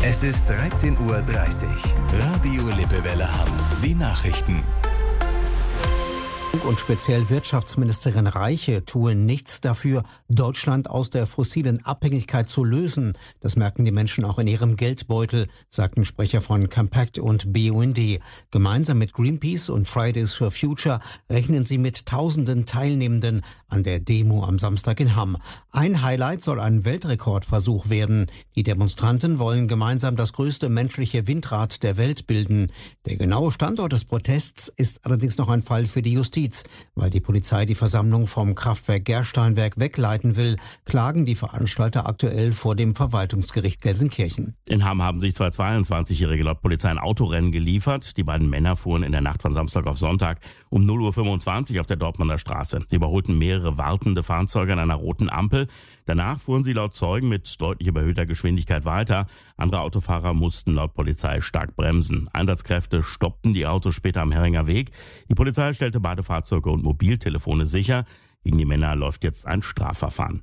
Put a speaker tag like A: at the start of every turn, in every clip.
A: Es ist 13:30 Uhr. Radio Lippewelle Hamm. Die Nachrichten.
B: Und speziell Wirtschaftsministerin Reiche tun nichts dafür, Deutschland aus der fossilen Abhängigkeit zu lösen. Das merken die Menschen auch in ihrem Geldbeutel, sagten Sprecher von Compact und BUND. Gemeinsam mit Greenpeace und Fridays for Future rechnen sie mit tausenden Teilnehmenden an der Demo am Samstag in Hamm. Ein Highlight soll ein Weltrekordversuch werden. Die Demonstranten wollen gemeinsam das größte menschliche Windrad der Welt bilden. Der genaue Standort des Protests ist allerdings noch ein Fall für die Justiz. Weil die Polizei die Versammlung vom Kraftwerk Gersteinwerk wegleiten will, klagen die Veranstalter aktuell vor dem Verwaltungsgericht Gelsenkirchen.
C: In Hamm haben sich zwei 22-Jährige laut Polizei ein Autorennen geliefert. Die beiden Männer fuhren in der Nacht von Samstag auf Sonntag um 0:25 Uhr auf der Dortmunder Straße. Sie überholten mehrere wartende Fahrzeuge an einer roten Ampel. Danach fuhren sie laut Zeugen mit deutlich überhöhter Geschwindigkeit weiter. Andere Autofahrer mussten laut Polizei stark bremsen. Einsatzkräfte stoppten die Autos später am Herringer Weg. Die Polizei stellte beide Fahrzeuge und Mobiltelefone sicher. Gegen die Männer läuft jetzt ein Strafverfahren.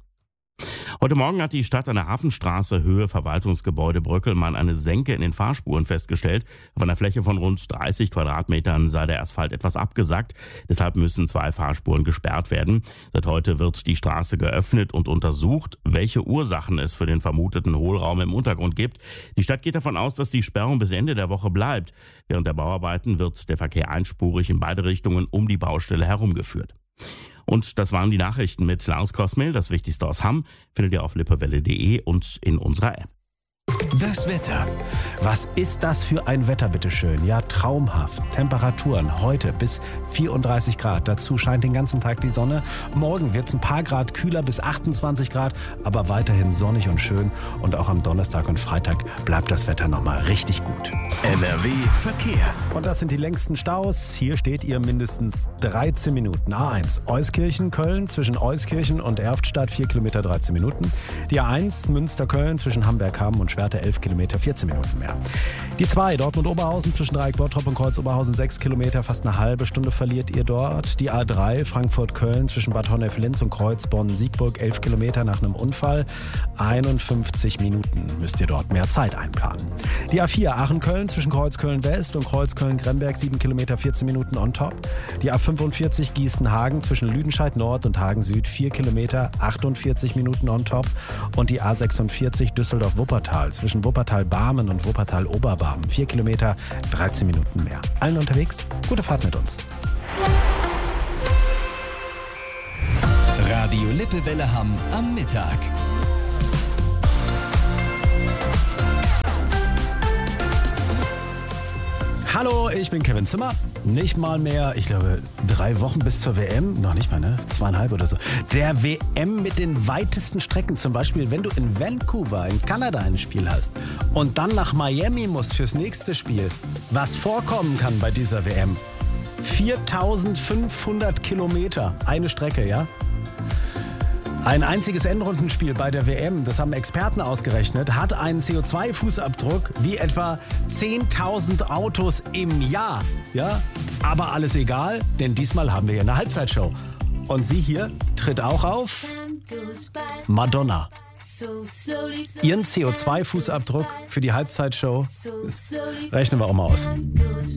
C: Heute Morgen hat die Stadt an der Hafenstraße Höhe Verwaltungsgebäude Bröckelmann eine Senke in den Fahrspuren festgestellt. Auf einer Fläche von rund 30 Quadratmetern sei der Asphalt etwas abgesackt. Deshalb müssen 2 Fahrspuren gesperrt werden. Seit heute wird die Straße geöffnet und untersucht, welche Ursachen es für den vermuteten Hohlraum im Untergrund gibt. Die Stadt geht davon aus, dass die Sperrung bis Ende der Woche bleibt. Während der Bauarbeiten wird der Verkehr einspurig in beide Richtungen um die Baustelle herumgeführt. Und das waren die Nachrichten mit Lars Kosmel. Das Wichtigste aus Hamm findet ihr auf lippewelle.de und in unserer App.
A: Das Wetter.
D: Was ist das für ein Wetter, bitteschön? Ja, traumhaft. Temperaturen heute bis 34 Grad. Dazu scheint den ganzen Tag die Sonne. Morgen wird es ein paar Grad kühler bis 28 Grad, aber weiterhin sonnig und schön. Und auch am Donnerstag und Freitag bleibt das Wetter nochmal richtig gut.
A: NRW Verkehr.
D: Und das sind die längsten Staus. Hier steht ihr mindestens 13 Minuten. A1 Euskirchen, Köln zwischen Euskirchen und Erftstadt 4 Kilometer 13 Minuten. Die A1 Münster-Köln zwischen Hamburg-Hamm und Schwerte 11 Kilometer 14 Minuten mehr. Die 2 Dortmund-Oberhausen zwischen Dreieck-Bottrop und Kreuz-Oberhausen 6 Kilometer, fast eine halbe Stunde verliert ihr dort. Die A3 Frankfurt-Köln zwischen Bad Honnef-Linz und Kreuz-Bonn-Siegburg 11 Kilometer nach einem Unfall. 51 Minuten müsst ihr dort mehr Zeit einplanen. Die A4 Aachen-Köln zwischen Kreuz-Köln-West und Kreuz-Köln-Gremberg 7 Kilometer 14 Minuten on top. Die A45 Gießen-Hagen zwischen Lüdenscheid-Nord und Hagen-Süd 4 Kilometer 48 Minuten on top. Und die A46 Düsseldorf-Wuppertal zwischen Wuppertal-Barmen und Wuppertal-Oberbarmen 4 Kilometer 13 Minuten mehr. Allen unterwegs, gute Fahrt mit uns.
A: Radio Lippewelle Hamm am Mittag.
D: Hallo, ich bin Kevin Zimmer. Nicht mal mehr, ich glaube, 3 Wochen bis zur WM. Noch nicht mal, ne? 2,5 oder so. Der WM mit den weitesten Strecken. Zum Beispiel, wenn du in Vancouver in Kanada ein Spiel hast und dann nach Miami musst fürs nächste Spiel. Was vorkommen kann bei dieser WM. 4.500 Kilometer. Eine Strecke, ja? Ein einziges Endrundenspiel bei der WM, das haben Experten ausgerechnet, hat einen CO2-Fußabdruck wie etwa 10.000 Autos im Jahr. Ja? Aber alles egal, denn diesmal haben wir hier eine Halbzeitshow. Und sie hier tritt auch auf Madonna. Ihren CO2-Fußabdruck für die Halbzeitshow rechnen wir auch mal aus.